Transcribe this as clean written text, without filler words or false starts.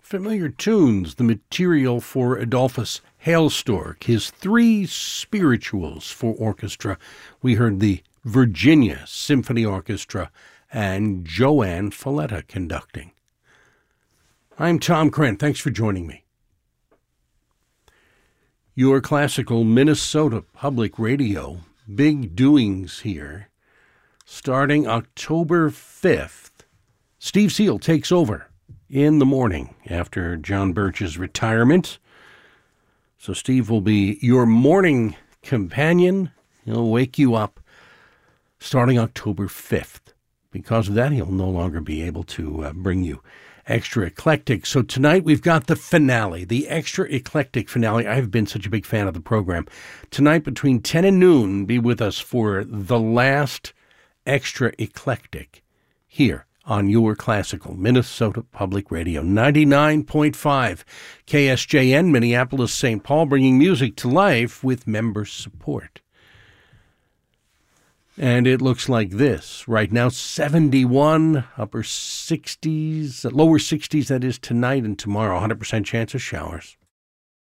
Familiar tunes, the material for Adolphus Hailstork, his three spirituals for orchestra. We heard the Virginia Symphony Orchestra and Joanne Falletta conducting. I'm Tom Krent. Thanks for joining me. Your classical Minnesota Public Radio, big doings here. Starting October 5th, Steve Seal takes over in the morning after John Birch's retirement. So Steve will be your morning companion. He'll wake you up starting October 5th. Because of that, he'll no longer be able to bring you Extra Eclectic. So tonight we've got the finale, the Extra Eclectic finale. I've been such a big fan of the program. Tonight between 10 and noon, be with us for the last Extra Eclectic here on your classical Minnesota Public Radio, 99.5 KSJN, Minneapolis, St. Paul, bringing music to life with member support. And it looks like this. Right now, 71, upper 60s, lower 60s, that is tonight and tomorrow, 100% chance of showers.